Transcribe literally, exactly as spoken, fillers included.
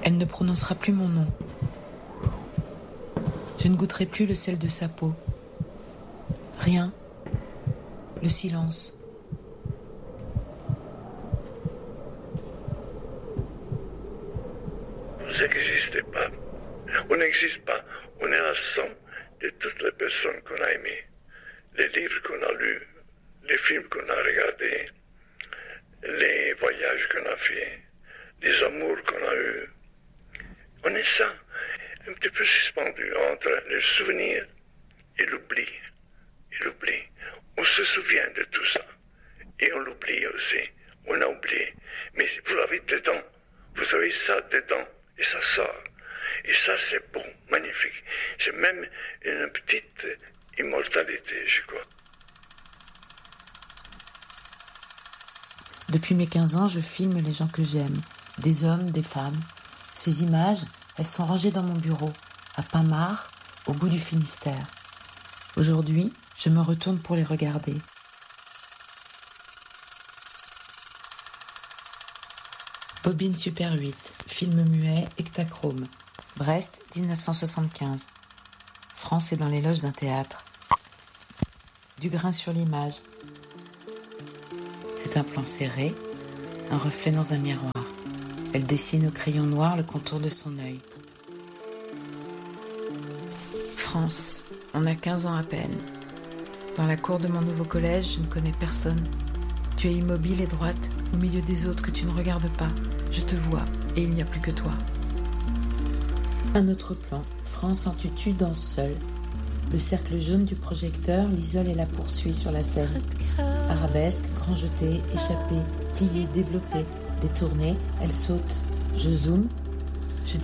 Elle ne prononcera plus mon nom. Je ne goûterai plus le sel de sa peau. Rien. Le silence. Vous n'existez pas. On n'existe pas. On est la somme de toutes les personnes qu'on a aimées, les livres qu'on a lus, les films qu'on a regardés, les voyages qu'on a faits, les amours qu'on a eus. On est ça, un petit peu suspendu entre le souvenir et l'oubli. Et l'oubli. On se souvient de tout ça. Et on l'oublie aussi. On a oublié. Mais vous l'avez dedans. Vous avez ça dedans. Et ça sort. Et ça, c'est beau, magnifique. C'est même une petite immortalité, je crois. Depuis mes quinze ans, je filme les gens que j'aime. Des hommes, des femmes. Ces images, elles sont rangées dans mon bureau, à Pinmar, au bout du Finistère. Aujourd'hui, je me retourne pour les regarder. Bobine Super huit, film muet, hectachrome. Brest, dix-neuf cent soixante-quinze. France est dans les loges d'un théâtre. Du grain sur l'image. C'est un plan serré, un reflet dans un miroir. Elle dessine au crayon noir le contour de son œil. France, on a quinze ans à peine. Dans la cour de mon nouveau collège, je ne connais personne. Tu es immobile et droite, au milieu des autres que tu ne regardes pas. Je te vois, et il n'y a plus que toi. Un autre plan, France en tutu danse seule. Le cercle jaune du projecteur l'isole et la poursuit sur la scène. Arabesque, grand jeté, échappé, plié, développé, détourné, elle saute. Je zoome,